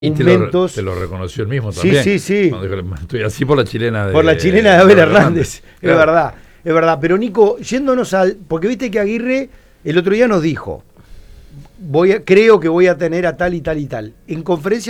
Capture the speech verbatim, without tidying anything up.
Y te lo, te lo reconoció el mismo también. Sí, sí, sí. Dijo, estoy así por la chilena de... Por la chilena de Abel Hernández. Hernández. Claro. Es verdad, es verdad. Pero Nico, yéndonos al... Porque viste que Aguirre el otro día nos dijo, voy a, creo que voy a tener a tal y tal y tal. En conferencia